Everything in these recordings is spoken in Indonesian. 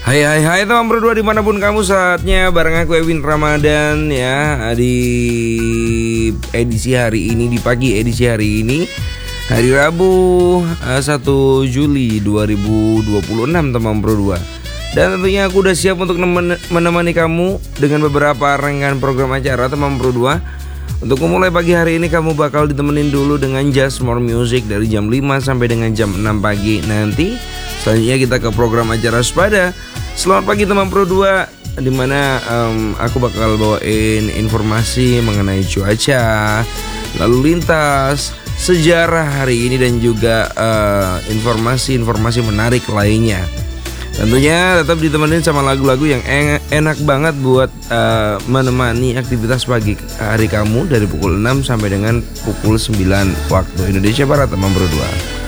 Hai teman berdua dimanapun kamu, saatnya bareng aku Ewin Ramadan ya. Di edisi hari ini, di pagi edisi hari ini, hari Rabu 1 Juli 2026 teman berdua. Dan tentunya aku udah siap untuk menemani kamu dengan beberapa rangkaian program acara teman berdua. Untuk memulai pagi hari ini kamu bakal ditemenin dulu dengan Just More Music dari jam 5 sampai dengan jam 6 pagi nanti. Selanjutnya kita ke program acara Sepada. Selamat pagi teman Pro 2, dimana aku bakal bawain informasi mengenai cuaca, lalu lintas, sejarah hari ini, dan juga informasi-informasi menarik lainnya. Tentunya tetap ditemenin sama lagu-lagu yang enak banget buat menemani aktivitas pagi hari kamu dari pukul 6 sampai dengan pukul 9 waktu Indonesia Barat teman Pro 2.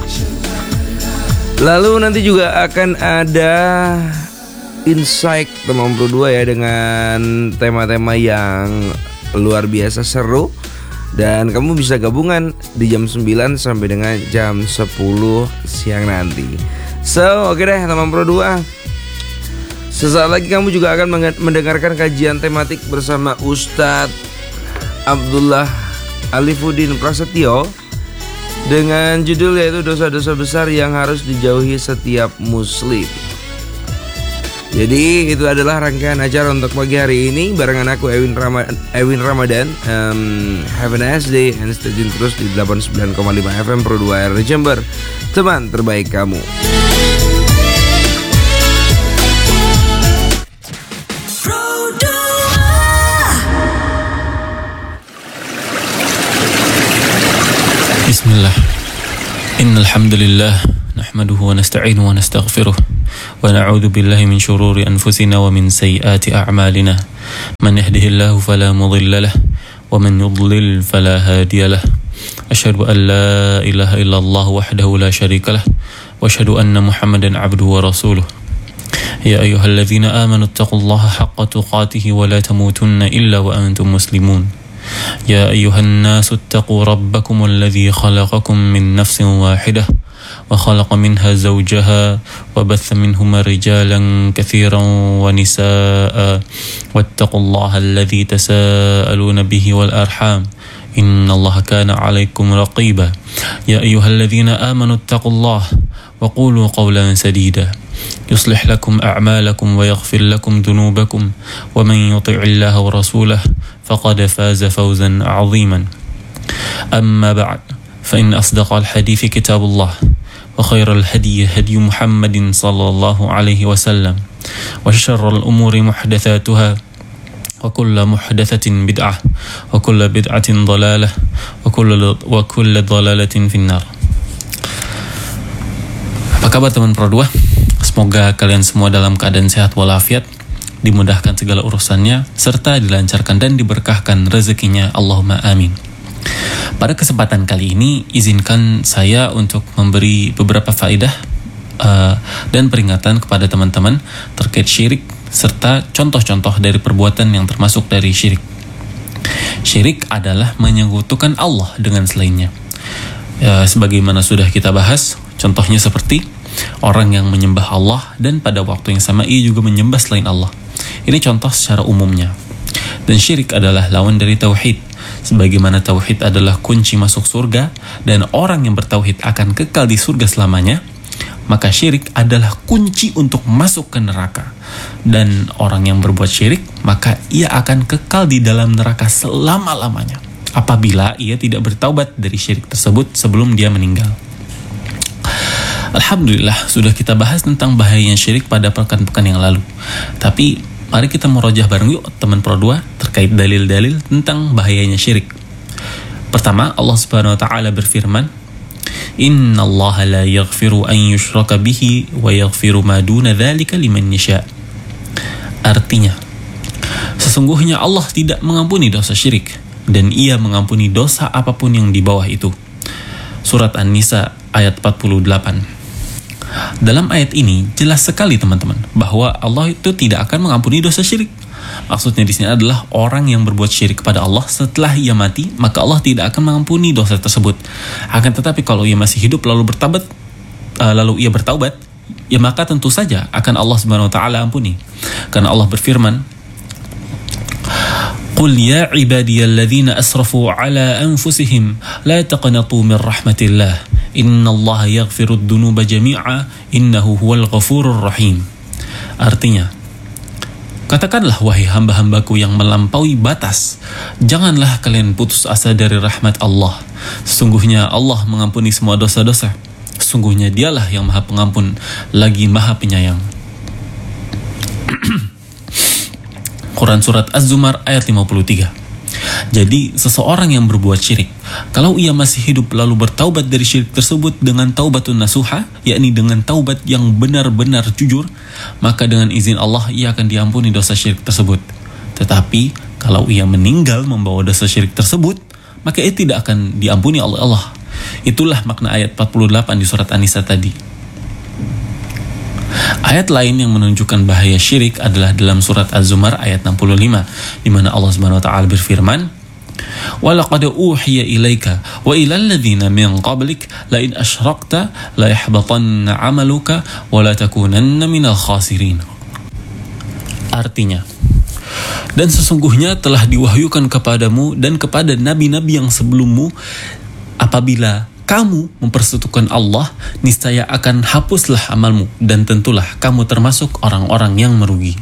Lalu nanti juga akan ada insight teman Pro 2 ya, dengan tema-tema yang luar biasa seru. Dan kamu bisa gabungan di jam 9 sampai dengan jam 10 siang nanti. So oke deh teman Pro 2, sesaat lagi kamu juga akan mendengarkan kajian tematik bersama Ustadz Abdullah Alifuddin Prasetyo dengan judul yaitu dosa-dosa besar yang harus dijauhi setiap muslim. Jadi itu adalah rangkaian acara untuk pagi hari ini barengan aku Ewin Ramadan. Have a nice day and stay tune terus di 89,5 FM Pro 2 RRI Jember, teman terbaik kamu. Bismillah. Innal hamdalillah nahmaduhu wa nasta'inuhu wa nastaghfiruh wa na'udzu billahi min shururi anfusina wa min sayyiati a'malina. Man yahdihillahu fala mudilla lahu wa man yudlil fala hadiya lahu. Asyhadu an la ilaha illallah wahdahu la syarika lahu wa asyhadu anna Muhammadan 'abduhu wa rasuluh. Ya ayyuhalladzina amanu taqullaha haqqa tuqatih wa la tamutunna illa wa antum muslimun. يا أيها الناس اتقوا ربكم الذي خلقكم من نفس واحدة وخلق منها زوجها وبث منهما رجالا كثيرا ونساء واتقوا الله الذي تساءلون به والأرحام إن الله كان عليكم رقيبا يا أيها الذين آمنوا اتقوا الله وقولوا قولا سديدا يصلح لكم أعمالكم ويغفر لكم ذنوبكم ومن يطع الله ورسوله فقد فاز فوزا عظيما. أما بعد فإن أصدق الحديث كتاب الله وخير الهدي هدي محمد صلى الله عليه وسلم وشر الأمور محدثاتها وكل محدثة بدعة وكل بدعة ضلالة وكل ضلالة في النار. Apa kabar teman Pro 2? Semoga kalian semua dalam keadaan sehat walafiat, dimudahkan segala urusannya, serta dilancarkan dan diberkahkan rezekinya. Allahumma amin. Pada kesempatan kali ini, izinkan saya untuk memberi beberapa faedah dan peringatan kepada teman-teman terkait syirik, serta contoh-contoh dari perbuatan yang termasuk dari syirik. Syirik adalah menyekutukan Allah dengan selainnya. Sebagaimana sudah kita bahas, contohnya seperti orang yang menyembah Allah dan pada waktu yang sama ia juga menyembah selain Allah. Ini contoh secara umumnya. Dan syirik adalah lawan dari tauhid. Sebagaimana tauhid adalah kunci masuk surga dan orang yang bertauhid akan kekal di surga selamanya, maka syirik adalah kunci untuk masuk ke neraka. Dan orang yang berbuat syirik, maka ia akan kekal di dalam neraka selama-lamanya apabila ia tidak bertaubat dari syirik tersebut sebelum dia meninggal. Alhamdulillah, sudah kita bahas tentang bahayanya syirik pada pekan-pekan yang lalu. Tapi mari kita merojah bareng yuk teman Pro 2 terkait dalil-dalil tentang bahayanya syirik. Pertama, Allah Subhanahu wa taala berfirman, "Innallaha la yaghfiru an yushraka bihi wa yaghfiru ma duna dzalika liman yasha." Artinya, sesungguhnya Allah tidak mengampuni dosa syirik dan ia mengampuni dosa apapun yang di bawah itu. Surat An-Nisa ayat 48. Dalam ayat ini jelas sekali teman-teman bahwa Allah itu tidak akan mengampuni dosa syirik. Maksudnya di sini adalah orang yang berbuat syirik kepada Allah setelah ia mati, maka Allah tidak akan mengampuni dosa tersebut. Akan tetapi kalau ia masih hidup lalu ia bertaubat, ya maka tentu saja akan Allah Subhanahu wa taala ampuni. Karena Allah berfirman, "Qul ya ibadiyalladzina asrafu ala anfusihim la taqnatu min rahmatillah. Innallaha yaghfirud dzunuba jami'a innahu huwal ghafurur rahim." Artinya, katakanlah wahai hamba-hambaku yang melampaui batas, janganlah kalian putus asa dari rahmat Allah. Sesungguhnya Allah mengampuni semua dosa-dosa. Sesungguhnya Dialah yang Maha Pengampun lagi Maha Penyayang. Quran Surat Az-Zumar ayat 53. Jadi seseorang yang berbuat syirik, kalau ia masih hidup lalu bertaubat dari syirik tersebut dengan taubatun nasuha, yakni dengan taubat yang benar-benar jujur, maka dengan izin Allah ia akan diampuni dosa syirik tersebut. Tetapi kalau ia meninggal membawa dosa syirik tersebut, maka ia tidak akan diampuni oleh Allah. Itulah makna ayat 48 di surat An-Nisa tadi. Ayat lain yang menunjukkan bahaya syirik adalah dalam surat Az-Zumar ayat 65, di mana Allah Subhanahu wa taala berfirman, "Wa laqad uhiya ilaika wa ilal ladzina min qablik la in asyrakta la yahbatanna 'amaluka wa la takunanna minal khasirin." Artinya, dan sesungguhnya telah diwahyukan kepadamu dan kepada nabi-nabi yang sebelummu, apabila kamu mempersekutukan Allah, niscaya akan hapuslah amalmu dan tentulah kamu termasuk orang-orang yang merugi.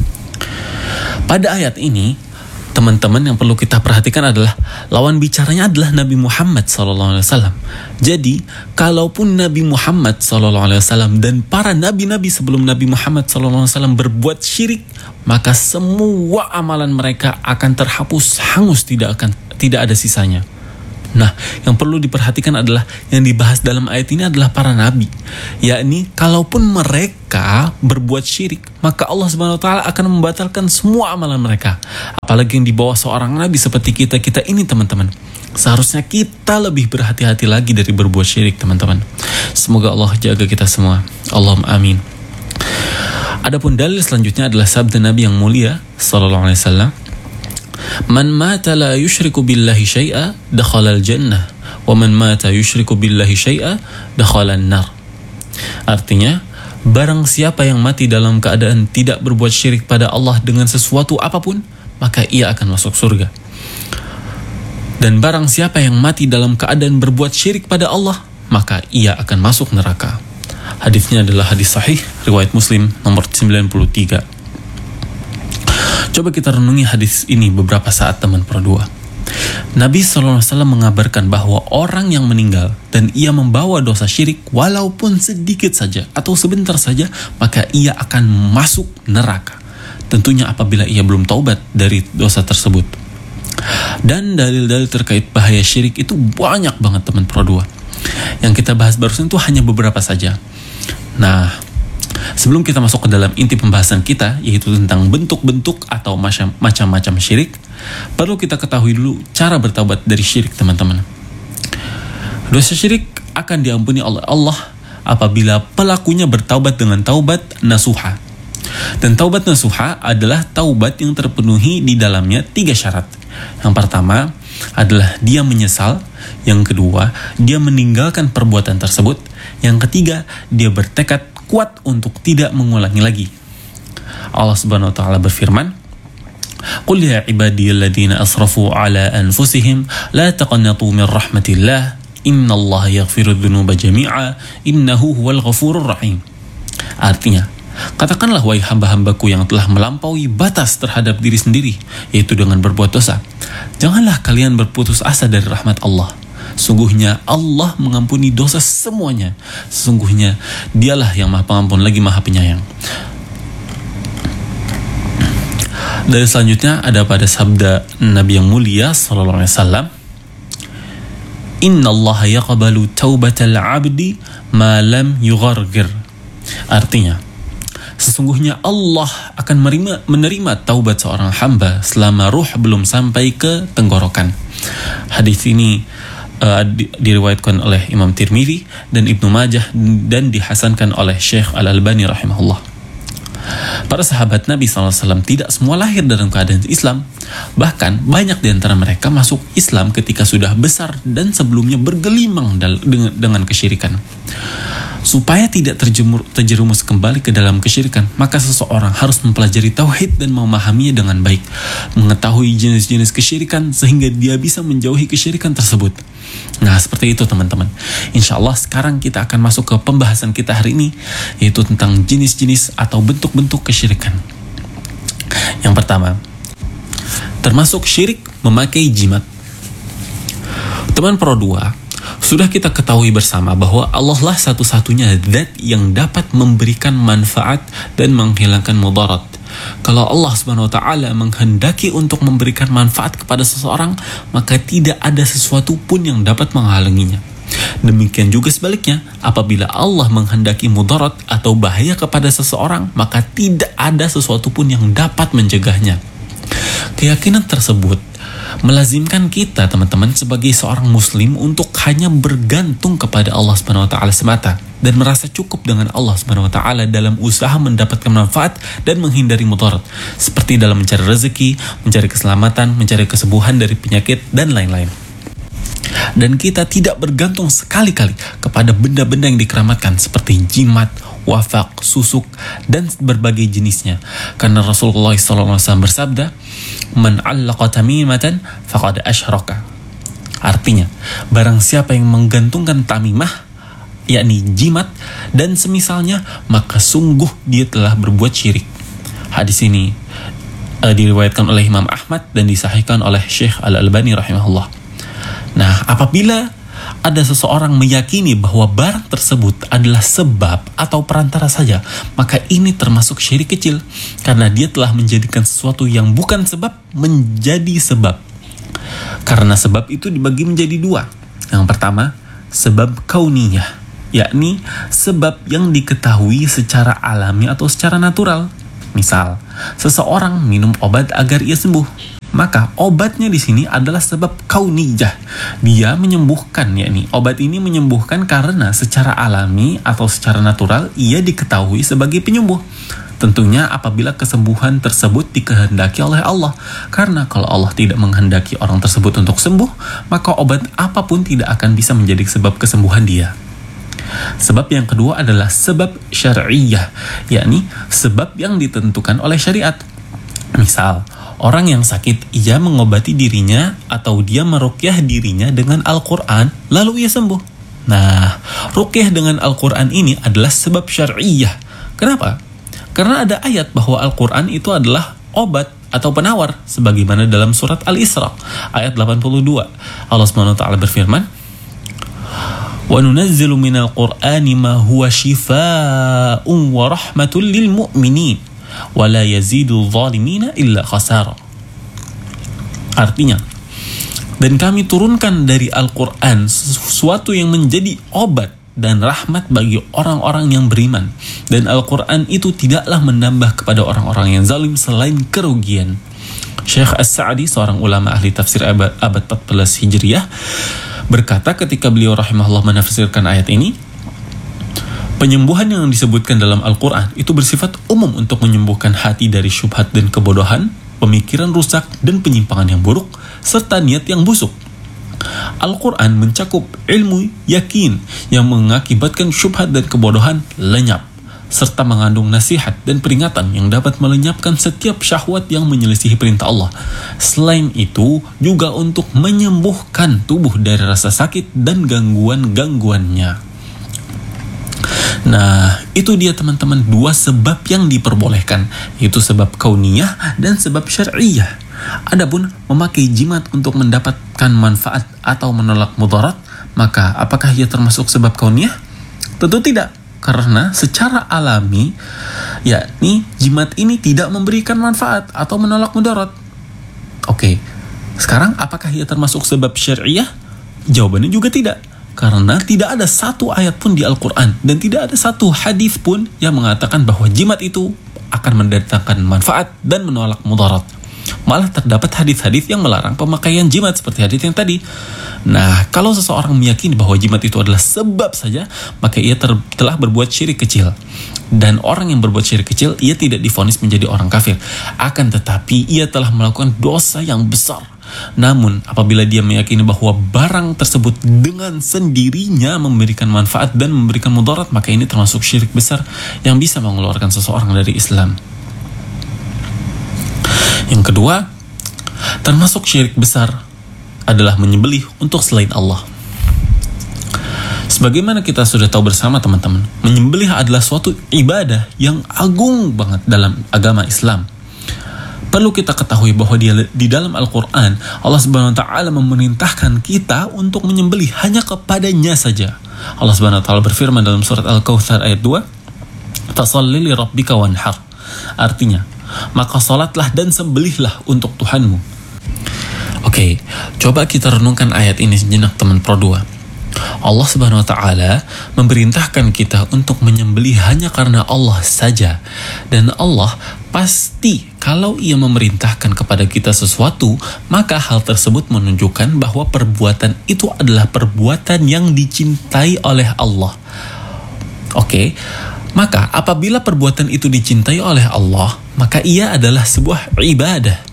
Pada ayat ini, teman-teman, yang perlu kita perhatikan adalah lawan bicaranya adalah Nabi Muhammad SAW. Jadi, kalaupun Nabi Muhammad SAW dan para nabi-nabi sebelum Nabi Muhammad SAW berbuat syirik, maka semua amalan mereka akan terhapus, hangus, tidak ada sisanya. Nah, yang perlu diperhatikan adalah yang dibahas dalam ayat ini adalah para nabi, yakni kalaupun mereka berbuat syirik, maka Allah Subhanahu wa taala akan membatalkan semua amalan mereka. Apalagi yang di bawah seorang nabi seperti kita ini, teman-teman. Seharusnya kita lebih berhati-hati lagi dari berbuat syirik, teman-teman. Semoga Allah jaga kita semua. Allahumma amin. Adapun dalil selanjutnya adalah sabda Nabi yang mulia sallallahu alaihi wasallam, "Man mata la yushriku billahi syai'a dakhala al-jannah wa man mata yushriku billahi syai'a dakhala an-nar." Artinya, barang siapa yang mati dalam keadaan tidak berbuat syirik pada Allah dengan sesuatu apapun, maka ia akan masuk surga. Dan barang siapa yang mati dalam keadaan berbuat syirik pada Allah, maka ia akan masuk neraka. Hadisnya adalah hadis sahih riwayat Muslim nomor 93. Coba kita renungi hadis ini beberapa saat, teman Pro 2. Nabi SAW mengabarkan bahwa orang yang meninggal dan ia membawa dosa syirik walaupun sedikit saja atau sebentar saja, maka ia akan masuk neraka. Tentunya apabila ia belum taubat dari dosa tersebut. Dan dalil-dalil terkait bahaya syirik itu banyak banget, teman Pro 2. Yang kita bahas barusan itu hanya beberapa saja. Nah, sebelum kita masuk ke dalam inti pembahasan kita, yaitu tentang bentuk-bentuk atau macam-macam syirik, perlu kita ketahui dulu cara bertaubat dari syirik, teman-teman. Dosa syirik akan diampuni oleh Allah apabila pelakunya bertaubat dengan taubat nasuha. Dan taubat nasuha adalah taubat yang terpenuhi di dalamnya 3 syarat. Yang pertama adalah dia menyesal. Yang kedua, dia meninggalkan perbuatan tersebut. Yang ketiga, dia bertekad kuat untuk tidak mengulangi lagi. Allah Subhanahu wa taala berfirman, "Qul ya ibadiyalladzina asrafu ala anfusihim la taqnatu min rahmatillah. Innallaha yaghfirudz dzunuba jami'a. Innahu huwal ghafurur rahim." Artinya, katakanlah wahai hamba-hambaku yang telah melampaui batas terhadap diri sendiri, yaitu dengan berbuat dosa, janganlah kalian berputus asa dari rahmat Allah. Sungguhnya Allah mengampuni dosa semuanya. Sesungguhnya Dialah yang Maha Pengampun lagi Maha Penyayang. Dari selanjutnya ada pada sabda Nabi yang mulia sallallahu alaihi wasallam, "Innallaha yaqbalu taubatal 'abdi ma lam yughargir." Artinya, sesungguhnya Allah akan menerima taubat seorang hamba selama ruh belum sampai ke tenggorokan. Hadis ini diriwayatkan oleh Imam Tirmidzi dan Ibnu Majah dan dihasankan oleh Syekh Al-Albani rahimahullah. Para sahabat Nabi SAW tidak semua lahir dalam keadaan Islam. Bahkan banyak di antara mereka masuk Islam ketika sudah besar dan sebelumnya bergelimang dengan kesyirikan. Supaya tidak terjerumus kembali ke dalam kesyirikan, maka seseorang harus mempelajari tauhid dan memahaminya dengan baik, mengetahui jenis-jenis kesyirikan sehingga dia bisa menjauhi kesyirikan tersebut. Nah, seperti itu teman-teman. Insya Allah sekarang kita akan masuk ke pembahasan kita hari ini, yaitu tentang jenis-jenis atau bentuk-bentuk kesyirikan. Yang pertama, termasuk syirik memakai jimat. Teman Pro 2, sudah kita ketahui bersama bahwa Allah lah satu-satunya zat yang dapat memberikan manfaat dan menghilangkan mudarat. Kalau Allah Subhanahu wa taala menghendaki untuk memberikan manfaat kepada seseorang, maka tidak ada sesuatu pun yang dapat menghalanginya. Demikian juga sebaliknya, apabila Allah menghendaki mudarat atau bahaya kepada seseorang, maka tidak ada sesuatu pun yang dapat mencegahnya. Keyakinan tersebut melazimkan kita teman-teman sebagai seorang muslim untuk hanya bergantung kepada Allah Subhanahu wa taala semata dan merasa cukup dengan Allah Subhanahu wa taala dalam usaha mendapatkan manfaat dan menghindari mudarat, seperti dalam mencari rezeki, mencari keselamatan, mencari kesembuhan dari penyakit dan lain-lain. Dan kita tidak bergantung sekali-kali kepada benda-benda yang dikeramatkan seperti jimat, wafak, susuk, dan berbagai jenisnya. Karena Rasulullah SAW bersabda, "Man 'allaqa tamimatan faqad asyraka." Artinya, barang siapa yang menggantungkan tamimah, yakni jimat dan semisalnya, maka sungguh dia telah berbuat syirik. Hadis ini diriwayatkan oleh Imam Ahmad dan disahihkan oleh Syekh Al-Albani rahimahullah. Nah, apabila ada seseorang meyakini bahwa barang tersebut adalah sebab atau perantara saja, maka ini termasuk syirik kecil, karena dia telah menjadikan sesuatu yang bukan sebab menjadi sebab. Karena sebab itu dibagi menjadi dua. Yang pertama, sebab kauniyah, yakni sebab yang diketahui secara alami atau secara natural. Misal, seseorang minum obat agar ia sembuh. Maka obatnya di sini adalah sebab kauniyah. Dia menyembuhkan, yakni obat ini menyembuhkan karena secara alami atau secara natural ia diketahui sebagai penyembuh. Tentunya apabila kesembuhan tersebut dikehendaki oleh Allah. Karena kalau Allah tidak menghendaki orang tersebut untuk sembuh, maka obat apapun tidak akan bisa menjadi sebab kesembuhan dia. Sebab yang kedua adalah sebab syar'iyah, yakni sebab yang ditentukan oleh syariat. Misal, orang yang sakit, ia mengobati dirinya atau dia meruqyah dirinya dengan Al-Quran, lalu ia sembuh. Nah, ruqyah dengan Al-Quran ini adalah sebab syar'iyah. Kenapa? Karena ada ayat bahwa Al-Quran itu adalah obat atau penawar, sebagaimana dalam surat Al-Isra, ayat 82. Allah SWT berfirman, "Wa nunazzilu minal Qur'ani ma huwa shifaa'un wa rahmatul lil mu'minin. Wala yazidu zalimina illa khasara." Artinya, dan kami turunkan dari Al-Quran sesuatu yang menjadi obat dan rahmat bagi orang-orang yang beriman, dan Al-Quran itu tidaklah menambah kepada orang-orang yang zalim selain kerugian. Syekh As-Sa'di, seorang ulama ahli tafsir abad 14 Hijriah, berkata ketika beliau rahimahullah menafsirkan ayat ini, penyembuhan yang disebutkan dalam Al-Quran itu bersifat umum untuk menyembuhkan hati dari syubhat dan kebodohan, pemikiran rusak dan penyimpangan yang buruk, serta niat yang busuk. Al-Quran mencakup ilmu yakin yang mengakibatkan syubhat dan kebodohan lenyap, serta mengandung nasihat dan peringatan yang dapat melenyapkan setiap syahwat yang menyelisihi perintah Allah. Selain itu, juga untuk menyembuhkan tubuh dari rasa sakit dan gangguan-gangguannya. Nah, itu dia teman-teman dua sebab yang diperbolehkan, yaitu sebab kauniyah dan sebab syar'iyah. Adapun memakai jimat untuk mendapatkan manfaat atau menolak mudarat, maka apakah ia termasuk sebab kauniyah? Tentu tidak, karena secara alami, yakni jimat ini tidak memberikan manfaat atau menolak mudarat. Oke, sekarang apakah ia termasuk sebab syar'iyah? Jawabannya juga tidak. Karena tidak ada satu ayat pun di Al-Quran dan tidak ada satu hadis pun yang mengatakan bahwa jimat itu akan mendatangkan manfaat dan menolak mudarat. Malah terdapat hadis-hadis yang melarang pemakaian jimat seperti hadis yang tadi. Nah, kalau seseorang meyakini bahwa jimat itu adalah sebab saja, maka ia telah berbuat syirik kecil. Dan orang yang berbuat syirik kecil, ia tidak divonis menjadi orang kafir. Akan tetapi ia telah melakukan dosa yang besar, Namun apabila dia meyakini bahwa barang tersebut dengan sendirinya memberikan manfaat dan memberikan mudarat, maka ini termasuk syirik besar yang bisa mengeluarkan seseorang dari Islam. Yang kedua, termasuk syirik besar adalah menyembelih untuk selain Allah. Sebagaimana kita sudah tahu bersama teman-teman, menyembelih adalah suatu ibadah yang agung banget dalam agama Islam. Perlu kita ketahui bahwa di dalam Al-Quran, Allah Subhanahu wa Ta'ala memerintahkan kita untuk menyembelih hanya kepadanya saja. Allah Subhanahu wa Ta'ala berfirman dalam surat Al-Kautsar ayat 2, "Fasholli li rabbika wanhar." Artinya, maka salatlah dan sembelihlah untuk Tuhanmu. Oke, coba kita renungkan ayat ini sejenak teman Pro 2. Allah Subhanahu wa Ta'ala memerintahkan kita untuk menyembelih hanya karena Allah saja. Dan Allah pasti kalau ia memerintahkan kepada kita sesuatu, maka hal tersebut menunjukkan bahwa perbuatan itu adalah perbuatan yang dicintai oleh Allah. Oke, maka apabila perbuatan itu dicintai oleh Allah, maka ia adalah sebuah ibadah.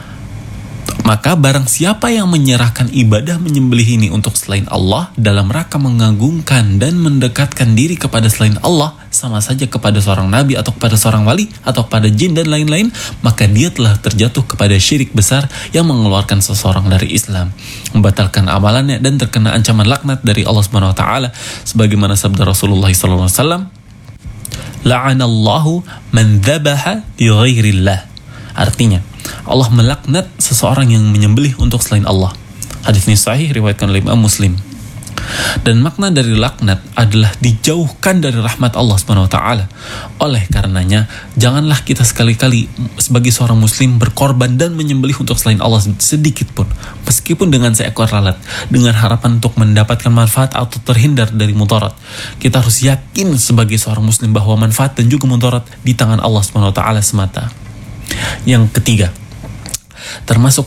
Maka barang siapa yang menyerahkan ibadah menyembelih ini untuk selain Allah dalam rangka mengagungkan dan mendekatkan diri kepada selain Allah, sama saja kepada seorang nabi atau kepada seorang wali atau kepada jin dan lain-lain, maka dia telah terjatuh kepada syirik besar yang mengeluarkan seseorang dari Islam, membatalkan amalannya dan terkena ancaman laknat dari Allah Subhanahu wa Ta'ala, sebagaimana sabda Rasulullah SAW, "La'anallahu man dzabaha li ghairillah." Artinya, Allah melaknat seseorang yang menyembelih untuk selain Allah. Hadis ini sahih riwayatkan oleh Imam Muslim. Dan makna dari laknat adalah dijauhkan dari rahmat Allah Subhanahu wa Ta'ala. Oleh karenanya, janganlah kita sekali-kali sebagai seorang muslim berkorban dan menyembelih untuk selain Allah sedikit pun, meskipun dengan seekor lalat, dengan harapan untuk mendapatkan manfaat atau terhindar dari mudarat. Kita harus yakin sebagai seorang muslim bahwa manfaat dan juga mudarat di tangan Allah Subhanahu wa Ta'ala semata. Yang ketiga, termasuk